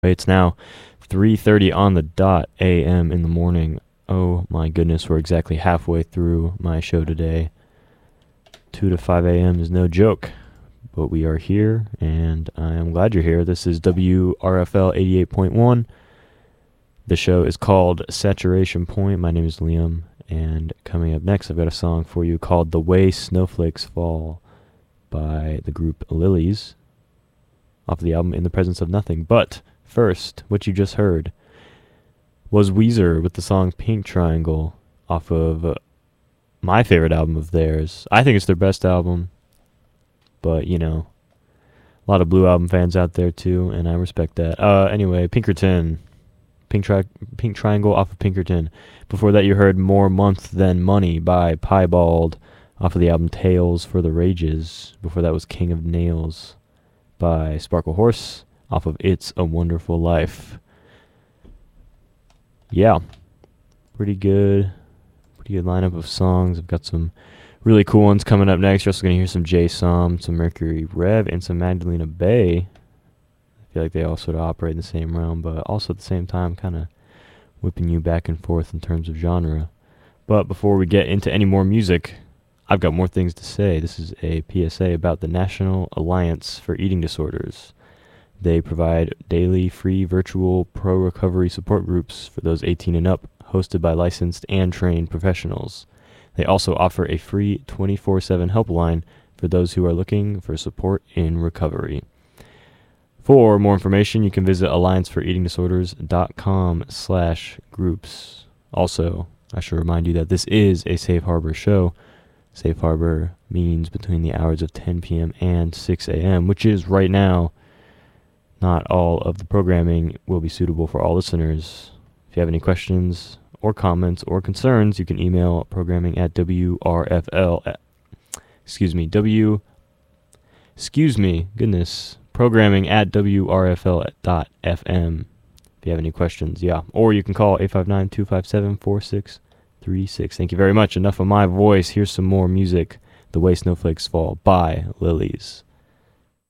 It's now 3:30 on the dot a.m. in the morning. Oh my goodness, we're exactly halfway through my show today. 2 to 5 a.m. is no joke, but we are here, and I am glad you're here. This is WRFL 88.1. The show is called Saturation Point. My name is Liam, and coming up next, I've got a song for you called The Way Snowflakes Fall by the group Lilies, off the album In the Presence of Nothing. But first, what you just heard was Weezer with the song Pink Triangle off of my favorite album of theirs. I think it's their best album, but you know, a lot of Blue Album fans out there too, and I respect that. Anyway, Pinkerton, Pink Triangle off of Pinkerton. Before that, you heard More Month Than Money by Piebald off of the album Tales for the Rages. Before that was King of Nails by Sparkle Horse off of It's a Wonderful Life. Yeah, pretty good lineup of songs. I've got some really cool ones coming up next. You're also going to hear some Jay Som, some Mercury Rev, and some Magdalena Bay. I feel like they all sort of operate in the same realm, but also at the same time kind of whipping you back and forth in terms of genre. But before we get into any more music, I've got more things to say. This is a PSA about the National Alliance for Eating Disorders. They provide daily free virtual pro-recovery support groups for those 18 and up, hosted by licensed and trained professionals. They also offer a free 24/7 helpline for those who are looking for support in recovery. For more information, you can visit allianceforeatingdisorders.com/groups. Also, I should remind you that this is a Safe Harbor show. Safe Harbor means between the hours of 10 p.m. and 6 a.m., which is right now. Not all of the programming will be suitable for all listeners. If you have any questions or comments or concerns, you can email programming at programming at wrfl.fm. If you have any questions, yeah. Or you can call 859-257-4636. Thank you very much. Enough of my voice. Here's some more music. The Way Snowflakes Fall by Lilies.